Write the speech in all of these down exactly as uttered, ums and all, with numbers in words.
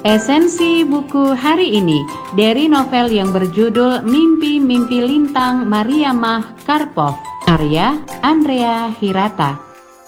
Esensi buku hari ini dari novel yang berjudul Mimpi-Mimpi Lintang Maria Mah Karpov, karya Andrea Hirata.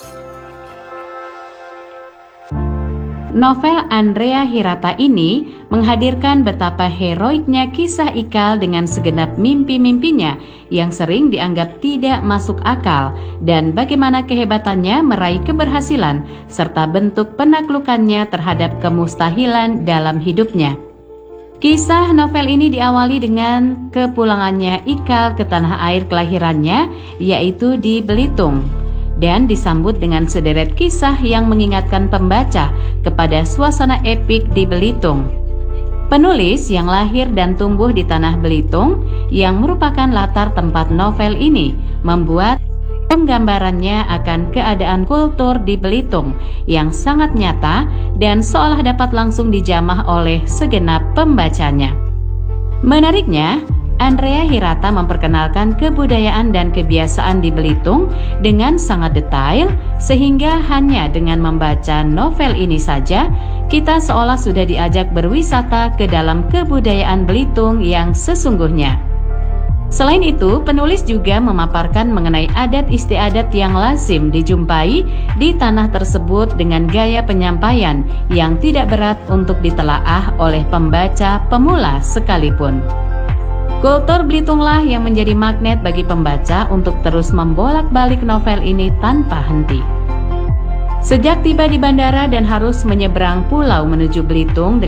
Novel Andrea Hirata ini menghadirkan betapa heroiknya kisah Ikal dengan segenap mimpi-mimpinya yang sering dianggap tidak masuk akal dan bagaimana kehebatannya meraih keberhasilan serta bentuk penaklukannya terhadap kemustahilan dalam hidupnya. Kisah novel ini diawali dengan kepulangannya Ikal ke tanah air kelahirannya, yaitu di Belitung, dan disambut dengan sederet kisah yang mengingatkan pembaca kepada suasana epik di Belitung. Penulis yang lahir dan tumbuh di tanah Belitung, yang merupakan latar tempat novel ini, membuat penggambarannya akan keadaan kultur di Belitung yang sangat nyata dan seolah dapat langsung dijamah oleh segenap pembacanya. Menariknya, Andrea Hirata memperkenalkan kebudayaan dan kebiasaan di Belitung dengan sangat detail, sehingga hanya dengan membaca novel ini saja, kita seolah sudah diajak berwisata ke dalam kebudayaan Belitung yang sesungguhnya. Selain itu, penulis juga memaparkan mengenai adat istiadat yang lazim dijumpai di tanah tersebut dengan gaya penyampaian yang tidak berat untuk ditelaah oleh pembaca pemula sekalipun. Kultur Belitunglah yang menjadi magnet bagi pembaca untuk terus membolak-balik novel ini tanpa henti. Sejak tiba di bandara dan harus menyeberang pulau menuju Belitung